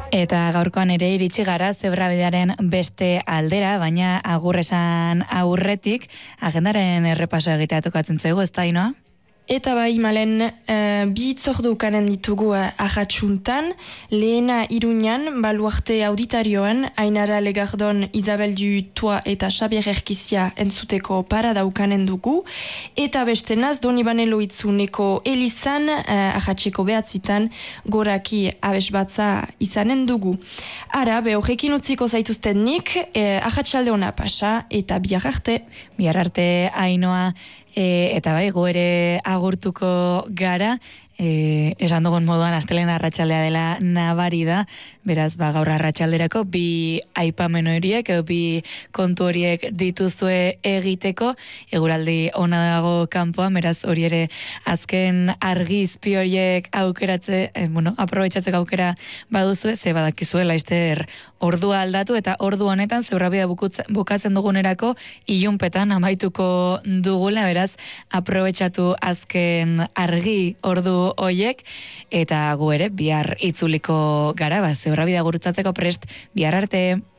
Eta gaurkoan ere iritsi gara zebrabidearen beste aldera, baina agur esan aurretik agendaren errepaso egitea tokatzen zaigu, ez da, Ainoa? Eta bai, Malen, bi hitzordu ukanen ditugu ahatsuntan, lehena Iruñan, baluarte auditarioan, Ainara Legardon, Isabel Dutua eta Xabier Erkizia entzuteko parada ukanen dugu, eta bestenaz, Donibane Loitzuneko Elizan, ahatseko behatzitan, goraki abesbatza izanen dugu. Ara, horrekin utziko zaituzten nik, ahatsalde hona pasa, eta bihar arte. Bihar arte, Ainoa. Eta bai, gu ere agurtuko gara, esan dugun moduan astelehen arratsaldea dela nabari da, beraz, gaur arratsalderako bi aipameno horiek, bi kontu horiek dituzue egiteko, eguraldi ona dago kanpoan, beraz, hori ere azken argi izpi horiek aprobetxatzeko aukera baduzue, ze badakizue laizter ordua aldatu, eta ordu honetan zebrabida bukatzen dugunerako ilunpetan amaituko dugula, beraz, aprobetxatu azken argi ordu hoiek, eta gu ere bihar itzuliko gara, zebrabida gurutzatzeko prest, bihar arte.